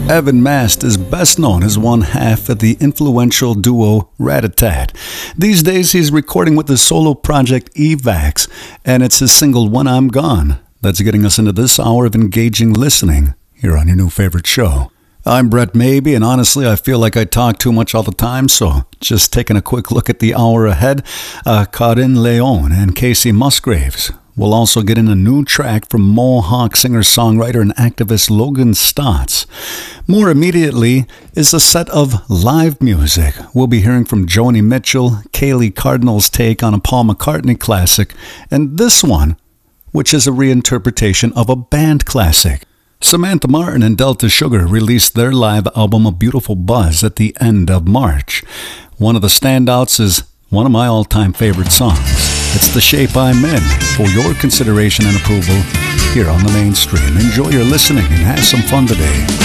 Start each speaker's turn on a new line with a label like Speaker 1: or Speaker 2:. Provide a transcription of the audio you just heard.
Speaker 1: Evan Mast is best known as one half of the influential duo Rat-a-Tat. These days he's recording with his solo project Evax, and it's his single When I'm Gone that's getting us into this hour of engaging listening here on your new favorite show. I'm Brett Maybe, and honestly I feel like I talk too much all the time, so just taking a quick look at the hour ahead, Karin Leon and Casey Musgraves. We'll also get in a new track from Mohawk singer-songwriter and activist Logan Stotts. More immediately is a set of live music. We'll be hearing from Joni Mitchell, Kaylee Cardinal's take on a Paul McCartney classic, and this one, which is a reinterpretation of a band classic. Samantha Martin and Delta Sugar released their live album A Beautiful Buzz at the end of March. One of the standouts is one of my all-time favorite songs. It's The Shape I'm In, for your consideration and approval here on the mainstream. Enjoy your listening and have some fun today.